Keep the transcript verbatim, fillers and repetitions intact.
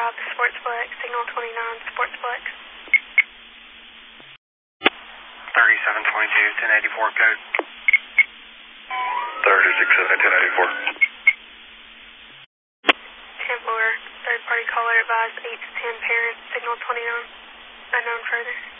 five, Sportsplex, signal twenty-nine, Sportsplex. thirty-seven twenty-two, ten eighty-four code. thirty-six seventy, ten eighty-four. ten four, third party caller advised eight to ten parent, signal twenty-nine, unknown further.